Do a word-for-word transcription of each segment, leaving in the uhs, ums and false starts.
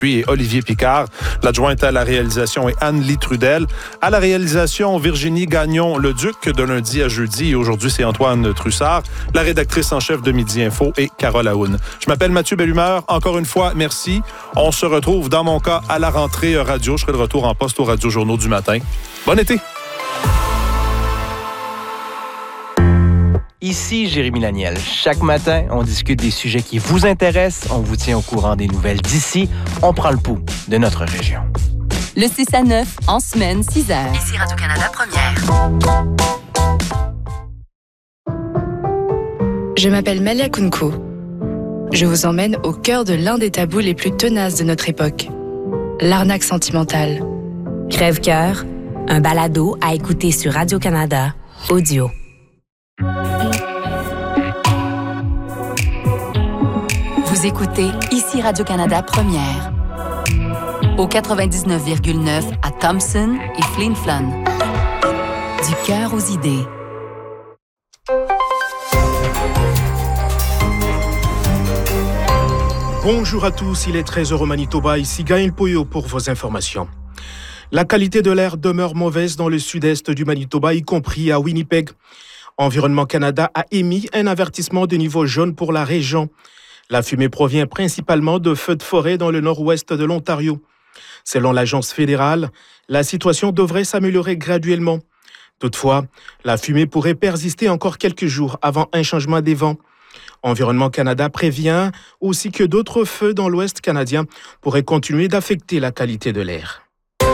et Olivier Picard. L'adjointe à la réalisation est Anne-Lie Trudel. À la réalisation, Virginie Gagnon-Leduc de lundi à jeudi. Et aujourd'hui, c'est Antoine Trussard. La rédactrice en chef de Midi Info est Carole Aoun. Je m'appelle Mathieu Bellumeur. Encore une fois, merci. On se retrouve, dans mon cas, à la rentrée radio. Je serai de retour en poste aux radiojournaux du matin. Bon été! Ici Jérémy Laniel. Chaque matin, on discute des sujets qui vous intéressent, on vous tient au courant des nouvelles d'ici, on prend le pouls de notre région. Le six à neuf, en semaine, six heures. Ici Radio-Canada Première. Je m'appelle Malia Kunko. Je vous emmène au cœur de l'un des tabous les plus tenaces de notre époque, l'arnaque sentimentale. Crève-cœur, un balado à écouter sur Radio-Canada, audio. Vous écoutez Ici Radio-Canada Première. Au quatre-vingt-dix-neuf virgule neuf à Thompson et Flin Flon. Du cœur aux idées. Bonjour à tous, il est treize heures au Manitoba, ici Gaël Poyo pour vos informations. La qualité de l'air demeure mauvaise dans le sud-est du Manitoba, y compris à Winnipeg. Environnement Canada a émis un avertissement de niveau jaune pour la région. La fumée provient principalement de feux de forêt dans le nord-ouest de l'Ontario. Selon l'agence fédérale, la situation devrait s'améliorer graduellement. Toutefois, la fumée pourrait persister encore quelques jours avant un changement des vents. Environnement Canada prévient aussi que d'autres feux dans l'ouest canadien pourraient continuer d'affecter la qualité de l'air.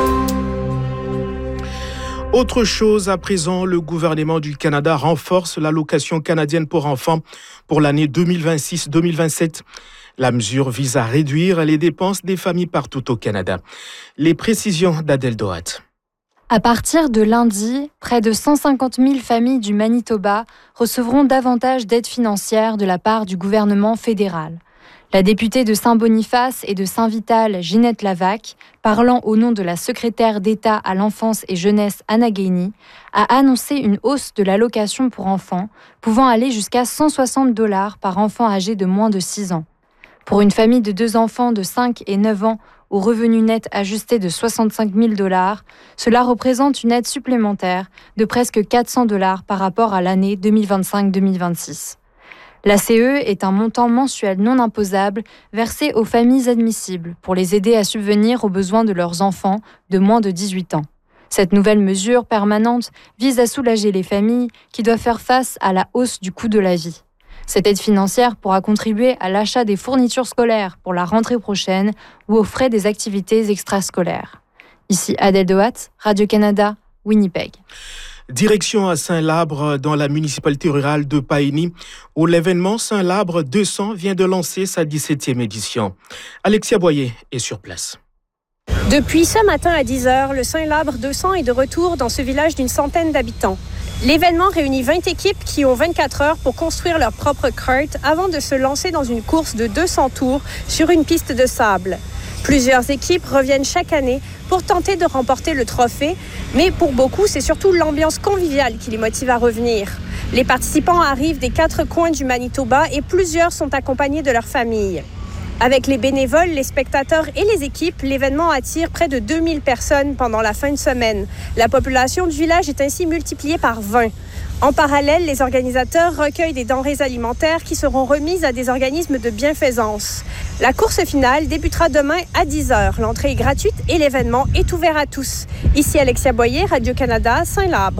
Autre chose à présent, le gouvernement du Canada renforce l'allocation canadienne pour enfants pour l'année deux mille vingt-six deux mille vingt-sept. La mesure vise à réduire les dépenses des familles partout au Canada. Les précisions d'Adèle Dohat. À partir de lundi, près de cent cinquante mille familles du Manitoba recevront davantage d'aides financières de la part du gouvernement fédéral. La députée de Saint-Boniface et de Saint-Vital, Ginette Lavac, parlant au nom de la secrétaire d'État à l'enfance et jeunesse Anna Gainey, a annoncé une hausse de l'allocation pour enfants, pouvant aller jusqu'à cent soixante dollars par enfant âgé de moins de six ans. Pour une famille de deux enfants de cinq et neuf ans au revenu net ajusté de soixante-cinq mille dollars, cela représente une aide supplémentaire de presque quatre cents dollars par rapport à l'année deux mille vingt-cinq deux mille vingt-six. La C E est un montant mensuel non imposable versé aux familles admissibles pour les aider à subvenir aux besoins de leurs enfants de moins de dix-huit ans. Cette nouvelle mesure permanente vise à soulager les familles qui doivent faire face à la hausse du coût de la vie. Cette aide financière pourra contribuer à l'achat des fournitures scolaires pour la rentrée prochaine ou aux frais des activités extrascolaires. Ici Adèle Dohat, Radio-Canada, Winnipeg. Direction à Saint-Labre, dans la municipalité rurale de Païni, où l'événement Saint-Labre deux cents vient de lancer sa dix-septième édition. Alexia Boyer est sur place. Depuis ce matin à dix heures, le Saint-Labre deux cents est de retour dans ce village d'une centaine d'habitants. L'événement réunit vingt équipes qui ont vingt-quatre heures pour construire leur propre kart avant de se lancer dans une course de deux cents tours sur une piste de sable. Plusieurs équipes reviennent chaque année pour tenter de remporter le trophée, mais pour beaucoup, c'est surtout l'ambiance conviviale qui les motive à revenir. Les participants arrivent des quatre coins du Manitoba et plusieurs sont accompagnés de leur famille. Avec les bénévoles, les spectateurs et les équipes, l'événement attire près de deux mille personnes pendant la fin de semaine. La population du village est ainsi multipliée par vingt. En parallèle, les organisateurs recueillent des denrées alimentaires qui seront remises à des organismes de bienfaisance. La course finale débutera demain à dix heures. L'entrée est gratuite et l'événement est ouvert à tous. Ici Alexia Boyer, Radio-Canada, Saint-Labre.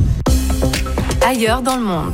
Ailleurs dans le monde.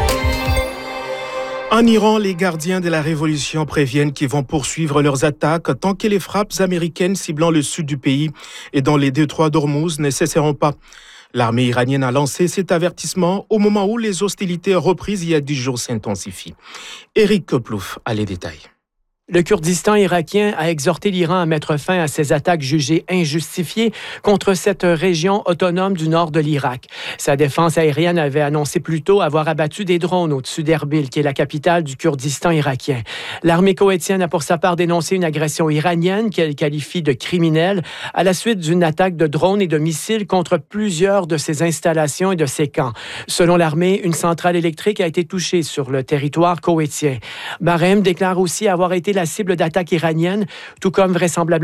En Iran, les gardiens de la révolution préviennent qu'ils vont poursuivre leurs attaques tant que les frappes américaines ciblant le sud du pays et dans les détroits d'Ormuz ne cesseront pas. L'armée iranienne a lancé cet avertissement au moment où les hostilités reprises il y a dix jours s'intensifient. Éric Koplouf a les détails. Le Kurdistan irakien a exhorté l'Iran à mettre fin à ses attaques jugées injustifiées contre cette région autonome du nord de l'Irak. Sa défense aérienne avait annoncé plus tôt avoir abattu des drones au-dessus d'Erbil, qui est la capitale du Kurdistan irakien. L'armée koweïtienne a pour sa part dénoncé une agression iranienne qu'elle qualifie de criminelle à la suite d'une attaque de drones et de missiles contre plusieurs de ses installations et de ses camps. Selon l'armée, une centrale électrique a été touchée sur le territoire koweïtien. Bahreïn déclare aussi avoir été la cible d'attaques iraniennes, tout comme vraisemblablement